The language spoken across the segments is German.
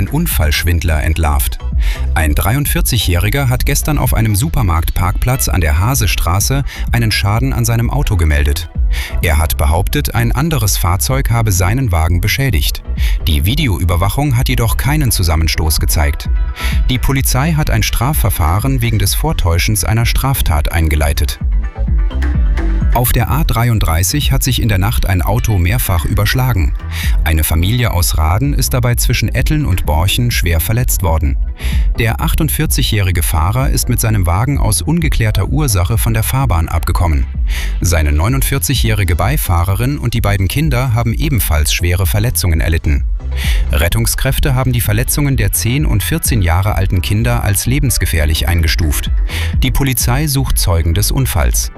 Unfallschwindler entlarvt. Ein 43-Jähriger hat gestern auf einem Supermarktparkplatz an der Hasestraße einen Schaden an seinem Auto gemeldet. Er hat behauptet, ein anderes Fahrzeug habe seinen Wagen beschädigt. Die Videoüberwachung hat jedoch keinen Zusammenstoß gezeigt. Die Polizei hat ein Strafverfahren wegen des Vortäuschens einer Straftat eingeleitet. Auf der A33 hat sich in der Nacht ein Auto mehrfach überschlagen. Eine Familie aus Rahden ist dabei zwischen Etteln und Borchen schwer verletzt worden. Der 48-jährige Fahrer ist mit seinem Wagen aus ungeklärter Ursache von der Fahrbahn abgekommen. Seine 49-jährige Beifahrerin und die beiden Kinder haben ebenfalls schwere Verletzungen erlitten. Rettungskräfte haben die Verletzungen der 10 und 14 Jahre alten Kinder als lebensgefährlich eingestuft. Die Polizei sucht Zeugen des Unfalls.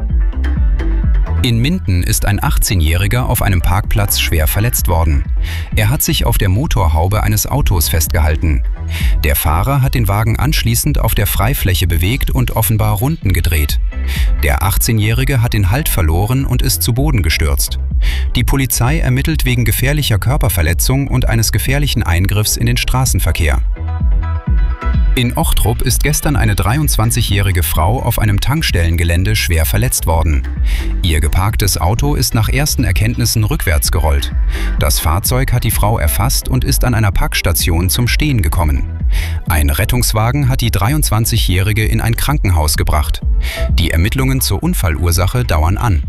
In Minden ist ein 18-Jähriger auf einem Parkplatz schwer verletzt worden. Er hat sich auf der Motorhaube eines Autos festgehalten. Der Fahrer hat den Wagen anschließend auf der Freifläche bewegt und offenbar Runden gedreht. Der 18-Jährige hat den Halt verloren und ist zu Boden gestürzt. Die Polizei ermittelt wegen gefährlicher Körperverletzung und eines gefährlichen Eingriffs in den Straßenverkehr. In Ochtrup ist gestern eine 23-jährige Frau auf einem Tankstellengelände schwer verletzt worden. Ihr geparktes Auto ist nach ersten Erkenntnissen rückwärts gerollt. Das Fahrzeug hat die Frau erfasst und ist an einer Packstation zum Stehen gekommen. Ein Rettungswagen hat die 23-jährige in ein Krankenhaus gebracht. Die Ermittlungen zur Unfallursache dauern an.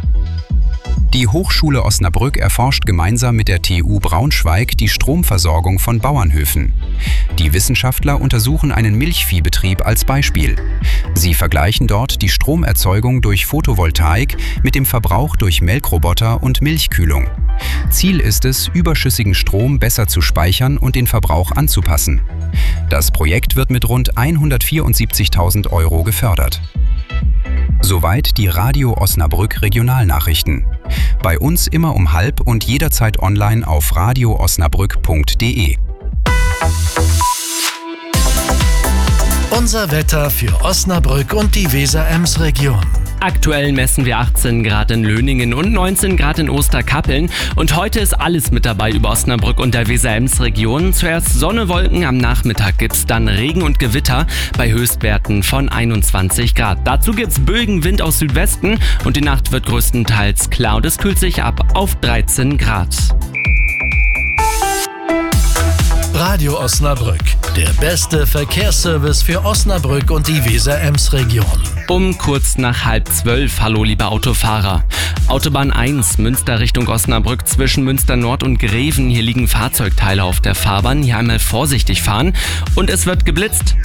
Die Hochschule Osnabrück erforscht gemeinsam mit der TU Braunschweig die Stromversorgung von Bauernhöfen. Die Wissenschaftler untersuchen einen Milchviehbetrieb als Beispiel. Sie vergleichen dort die Stromerzeugung durch Photovoltaik mit dem Verbrauch durch Melkroboter und Milchkühlung. Ziel ist es, überschüssigen Strom besser zu speichern und den Verbrauch anzupassen. Das Projekt wird mit rund 174.000 € gefördert. Soweit die Radio Osnabrück Regionalnachrichten. Bei uns immer um 12:30 und jederzeit online auf radioosnabrück.de. Unser Wetter für Osnabrück und die Weser-Ems-Region. Aktuell messen wir 18 Grad in Löningen und 19 Grad in Osterkappeln. Und heute ist alles mit dabei über Osnabrück und der Weser-Ems-Region. Zuerst Sonne, Wolken, am Nachmittag gibt's dann Regen und Gewitter bei Höchstwerten von 21 Grad. Dazu gibt's böigen Wind aus Südwesten und die Nacht wird größtenteils klar und es kühlt sich ab auf 13 Grad. Radio Osnabrück, der beste Verkehrsservice für Osnabrück und die Weser-Ems-Region. Um kurz nach 11:30. Hallo liebe Autofahrer. Autobahn 1, Münster Richtung Osnabrück zwischen Münster Nord und Greven. Hier liegen Fahrzeugteile auf der Fahrbahn. Hier einmal vorsichtig fahren und es wird geblitzt.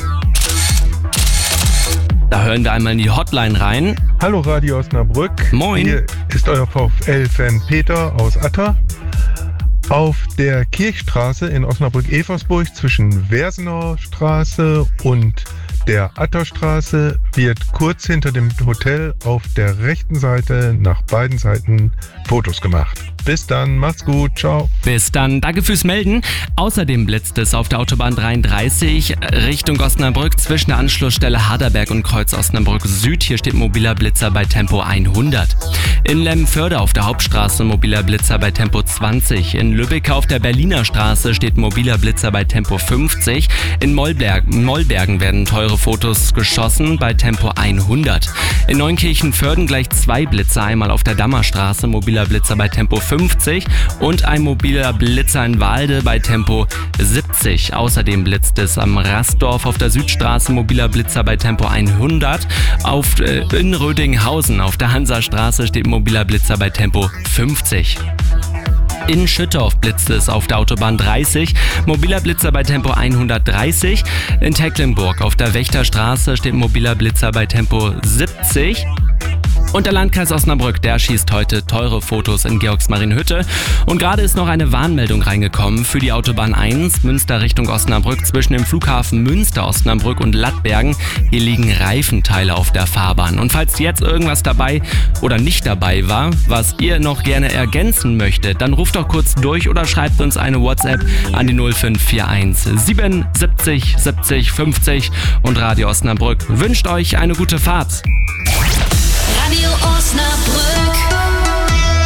Da hören wir einmal in die Hotline rein. Hallo Radio Osnabrück. Moin. Hier ist euer VfL-Fan Peter aus Atter. Auf der Kirchstraße in Osnabrück-Eversburg zwischen Wersenauer Straße und der Atterstraße wird kurz hinter dem Hotel auf der rechten Seite nach beiden Seiten Fotos gemacht. Bis dann, macht's gut, ciao. Bis dann, danke fürs Melden. Außerdem blitzt es auf der Autobahn 33 Richtung Osnabrück zwischen der Anschlussstelle Harderberg und Kreuz Osnabrück Süd. Hier steht mobiler Blitzer bei Tempo 100. In Lemmenförde auf der Hauptstraße mobiler Blitzer bei Tempo 20. In Lübeck auf der Berliner Straße steht mobiler Blitzer bei Tempo 50. In Mollbergen werden teure Fotos geschossen bei Tempo 100. In Neunkirchen-Vörden gleich 2 Blitzer, einmal auf der Dammerstraße mobiler Blitzer bei Tempo 50 und ein mobiler Blitzer in Waalde bei Tempo 70. Außerdem blitzt es am Rastdorf auf der Südstraße mobiler Blitzer bei Tempo 100. In Rödinghausen auf der Hansastraße steht mobiler Blitzer bei Tempo 50. In Schüttorf blitzt es auf der Autobahn 30, mobiler Blitzer bei Tempo 130. In Tecklenburg auf der Wächterstraße steht mobiler Blitzer bei Tempo 70. Und der Landkreis Osnabrück, der schießt heute teure Fotos in Georgsmarienhütte. Und gerade ist noch eine Warnmeldung reingekommen für die Autobahn 1, Münster Richtung Osnabrück, zwischen dem Flughafen Münster, Osnabrück und Lattbergen. Hier liegen Reifenteile auf der Fahrbahn. Und falls jetzt irgendwas dabei oder nicht dabei war, was ihr noch gerne ergänzen möchtet, dann ruft doch kurz durch oder schreibt uns eine WhatsApp an die 0541 77 70 50. Und Radio Osnabrück wünscht euch eine gute Fahrt. Radio Osnabrück.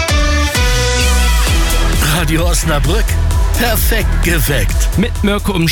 Radio Osnabrück, perfekt geweckt. Mit Mirko